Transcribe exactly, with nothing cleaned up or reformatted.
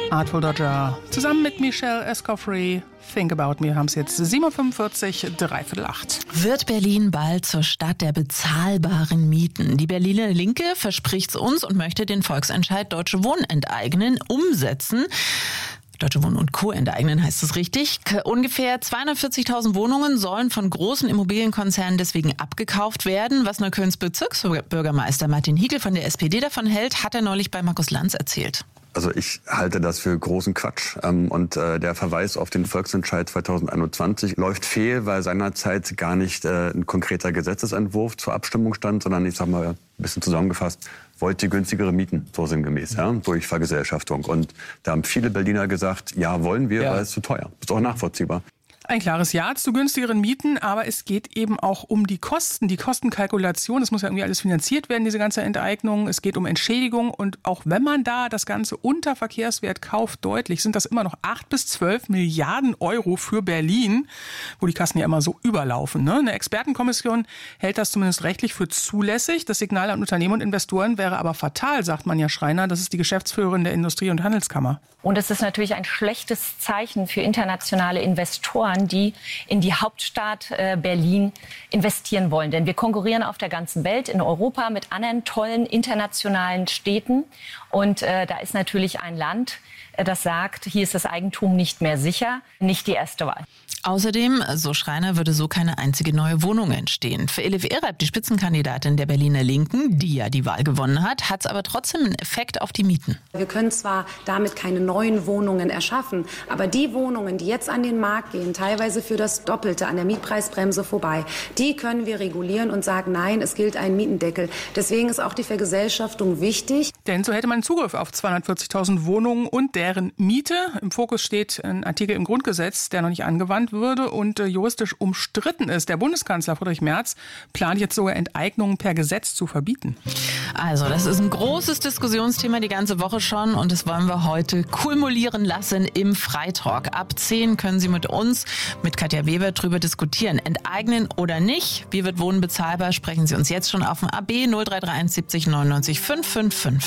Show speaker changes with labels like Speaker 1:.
Speaker 1: Artful Dodger zusammen mit Michelle Escoffery. Think About Me, haben es jetzt sieben Uhr fünfundvierzig, dreiviertel acht.
Speaker 2: Wird Berlin bald zur Stadt der bezahlbaren Mieten? Die Berliner Linke verspricht es uns und möchte den Volksentscheid Deutsche Wohnen enteignen, umsetzen. Deutsche Wohnen und Co. enteignen heißt es richtig. Ungefähr zweihundertvierzigtausend Wohnungen sollen von großen Immobilienkonzernen deswegen abgekauft werden. Was Neuköllns Bezirksbürgermeister Martin Hickel von der S P D davon hält, hat er neulich bei Markus Lanz erzählt.
Speaker 3: Also ich halte das für großen Quatsch. Und der Verweis auf den Volksentscheid zweitausendeinundzwanzig läuft fehl, weil seinerzeit gar nicht ein konkreter Gesetzesentwurf zur Abstimmung stand, sondern ich sag mal ein bisschen zusammengefasst, wollte ihr günstigere Mieten, so sinngemäß, ja, durch Vergesellschaftung. Und da haben viele Berliner gesagt, ja, wollen wir, ja. weil es zu teuer. Ist auch nachvollziehbar.
Speaker 1: Ein klares Ja zu günstigeren Mieten, aber es geht eben auch um die Kosten, die Kostenkalkulation. Es muss ja irgendwie alles finanziert werden, diese ganze Enteignung. Es geht um Entschädigung und auch wenn man da das Ganze unter Verkehrswert kauft, deutlich, sind das immer noch acht bis zwölf Milliarden Euro für Berlin, wo die Kassen ja immer so überlaufen. Ne? Eine Expertenkommission hält das zumindest rechtlich für zulässig. Das Signal an Unternehmen und Investoren wäre aber fatal, sagt Manja Schreiner. Das ist die Geschäftsführerin der Industrie- und Handelskammer.
Speaker 4: Und es ist natürlich ein schlechtes Zeichen für internationale Investoren, die in die Hauptstadt äh, Berlin investieren wollen. Denn wir konkurrieren auf der ganzen Welt, in Europa, mit anderen tollen internationalen Städten. Und äh, da ist natürlich ein Land, äh, das sagt, hier ist das Eigentum nicht mehr sicher, nicht die erste Wahl.
Speaker 2: Außerdem, so Schreiner, würde so keine einzige neue Wohnung entstehen. Für Elif Ereb, die Spitzenkandidatin der Berliner Linken, die ja die Wahl gewonnen hat, hat es aber trotzdem einen Effekt auf die Mieten.
Speaker 5: Wir können zwar damit keine neuen Wohnungen erschaffen, aber die Wohnungen, die jetzt an den Markt gehen, teilweise für das Doppelte an der Mietpreisbremse vorbei, die können wir regulieren und sagen, nein, es gilt ein Mietendeckel. Deswegen ist auch die Vergesellschaftung wichtig.
Speaker 1: Denn so hätte man Zugriff auf zweihundertvierzigtausend Wohnungen und deren Miete. Im Fokus steht ein Artikel im Grundgesetz, der noch nicht angewandt würde und äh, juristisch umstritten ist. Der Bundeskanzler Friedrich Merz plant jetzt sogar Enteignungen per Gesetz zu verbieten.
Speaker 2: Also das ist ein großes Diskussionsthema die ganze Woche schon und das wollen wir heute kumulieren lassen im Freitalk. Ab zehn können Sie mit uns, mit Katja Weber, drüber diskutieren. Enteignen oder nicht? Wie wird Wohnen bezahlbar? Sprechen Sie uns jetzt schon auf dem A B null drei drei eins siebzig neunundneunzig fünfhundertfünfundfünfzig.